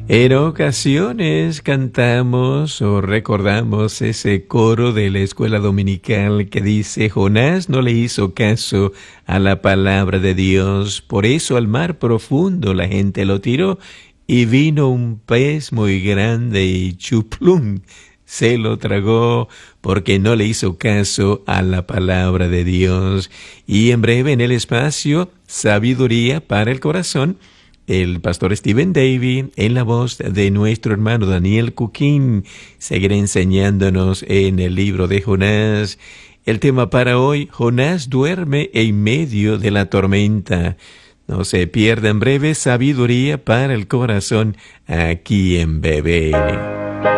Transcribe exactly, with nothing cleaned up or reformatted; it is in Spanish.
En ocasiones cantamos o recordamos ese coro de la escuela dominical que dice: Jonás no le hizo caso a la palabra de Dios, por eso al mar profundo la gente lo tiró y vino un pez muy grande y chuplum, se lo tragó porque no le hizo caso a la palabra de Dios. Y en breve en el espacio, Sabiduría para el Corazón, el pastor Stephen Davey, en la voz de nuestro hermano Daniel Cuquín, seguirá enseñándonos en el libro de Jonás. El tema para hoy: Jonás duerme en medio de la tormenta. No se pierda en breve Sabiduría para el Corazón aquí en B B L.